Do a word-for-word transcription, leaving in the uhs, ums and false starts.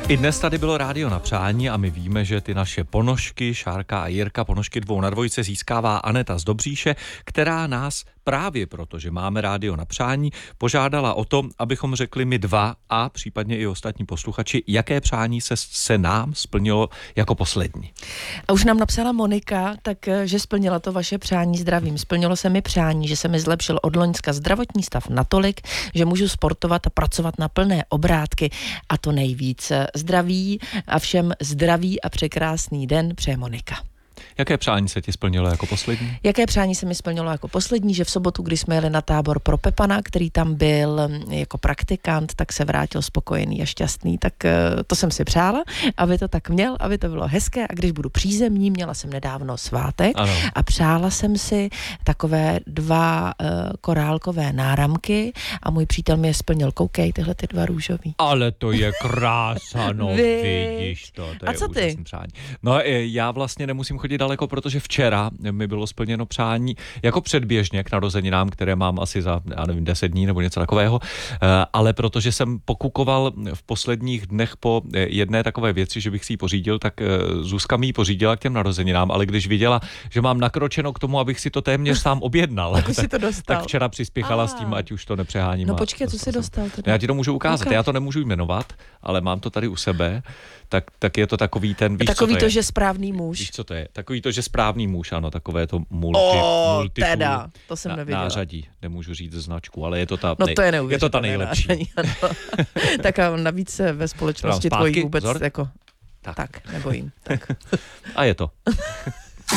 I dnes tady bylo rádio na přání a my víme, že ty naše ponožky, Šárka a Jirka, ponožky dvou na dvojce získává Aneta z Dobříše, která nás právě proto, že máme rádio na přání, požádala o to, abychom řekli my dva a případně i ostatní posluchači, jaké přání se, se nám splnilo jako poslední. A už nám napsala Monika, tak že splnila to vaše přání zdravím. Splnilo se mi přání, že se mi zlepšil od loňska zdravotní stav natolik, že můžu sportovat a pracovat na plné obrátky a to nejvíc. Zdraví a všem zdraví a překrásný den přeje Monika. Jaké přání se ti splnilo jako poslední? Jaké přání se mi splnilo jako poslední, že v sobotu, když jsme jeli na tábor pro Pepana, který tam byl jako praktikant, tak se vrátil spokojený a šťastný, tak to jsem si přála, aby to tak měl, aby to bylo hezké a když budu přízemní, měla jsem nedávno svátek ano. A přála jsem si takové dva uh, korálkové náramky a můj přítel mi je splnil. Koukej, tyhle ty dva růžový. Ale to je krása, no vidíš to, to a je co ty? Přání. No já vlastně nemusím chodit daleko, protože včera mi bylo splněno přání jako předběžně k narozeninám, které mám asi za, já nevím, deset dní nebo něco takového, ale protože jsem pokukoval v posledních dnech po jedné takové věci, že bych si ji pořídil, tak Zuzka mi ji pořídila k těm narozeninám, ale když viděla, že mám nakročeno k tomu, abych si to téměř sám objednal, tak, si to dostal. tak včera přispěchala s tím, ať už to nepřeháním. No počkej, co jsi dostal teda? Já ti to můžu ukázat, okay. Já to nemůžu jmenovat, ale mám to tady u sebe, tak, tak je to takový ten, víš, takový co to, to je? Že správný muž. Víš, co to je? Takový to, že správný muž, ano, takové to multi, oh, multitool teda, to jsem na, neviděla. nářadí, nemůžu říct značku, ale je to ta, no nej, to je, je to ta nejlepší. Tak a navíc ve společnosti tvojí vůbec vzor? jako, tak, tak nebojím. Tak. A je to.